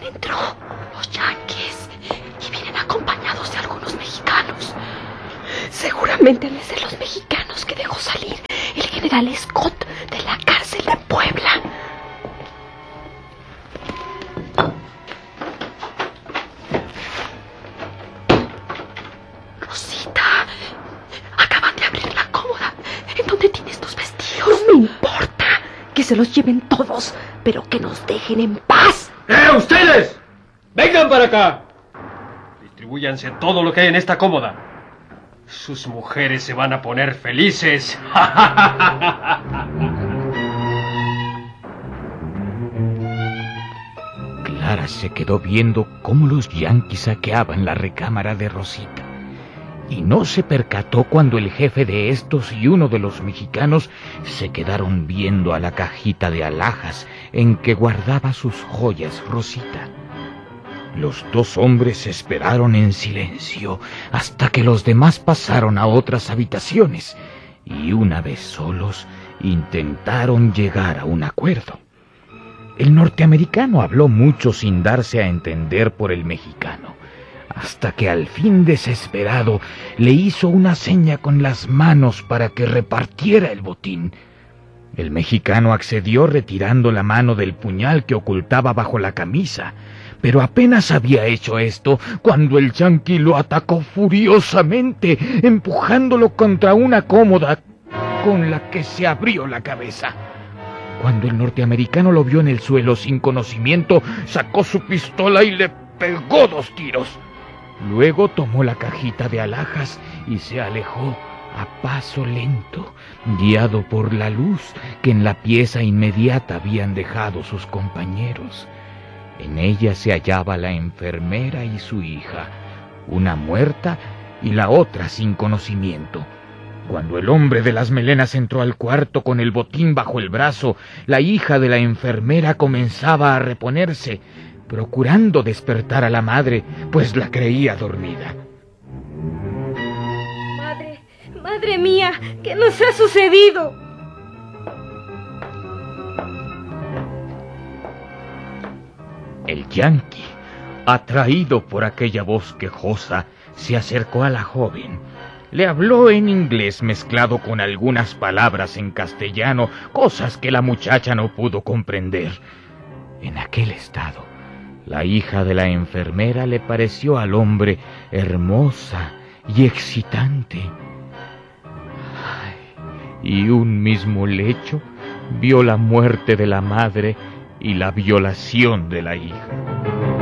adentro los yanquis y vienen acompañados de algunos mexicanos. Seguramente han de ser los mexicanos que dejó salir el general Scott de la cárcel de Puebla. Rosita, acaban de abrir la cómoda en donde tienes tus vestidos. No me importa que se los lleven todos, pero que nos dejen en paz. ¡Ustedes! ¡Vengan para acá! Distribúyanse todo lo que hay en esta cómoda. Sus mujeres se van a poner felices. Clara se quedó viendo cómo los yanquis saqueaban la recámara de Rosita, y no se percató cuando el jefe de estos y uno de los mexicanos se quedaron viendo a la cajita de alhajas en que guardaba sus joyas Rosita. Los dos hombres esperaron en silencio hasta que los demás pasaron a otras habitaciones, y una vez solos intentaron llegar a un acuerdo. El norteamericano habló mucho sin darse a entender por el mexicano, hasta que al fin, desesperado, le hizo una seña con las manos para que repartiera el botín. El mexicano accedió retirando la mano del puñal que ocultaba bajo la camisa, pero apenas había hecho esto cuando el yanqui lo atacó furiosamente, empujándolo contra una cómoda con la que se abrió la cabeza. Cuando el norteamericano lo vio en el suelo sin conocimiento, sacó su pistola y le pegó 2 tiros. Luego tomó la cajita de alhajas y se alejó a paso lento, guiado por la luz que en la pieza inmediata habían dejado sus compañeros. En ella se hallaba la enfermera y su hija, una muerta y la otra sin conocimiento. Cuando el hombre de las melenas entró al cuarto con el botín bajo el brazo, la hija de la enfermera comenzaba a reponerse, procurando despertar a la madre, pues la creía dormida. Madre mía, ¿qué nos ha sucedido? El yanqui, atraído por aquella voz quejosa, se acercó a la joven. Le habló en inglés mezclado con algunas palabras en castellano, cosas que la muchacha no pudo comprender. En aquel estado, la hija de la enfermera le pareció al hombre hermosa y excitante. Y un mismo lecho vio la muerte de la madre y la violación de la hija.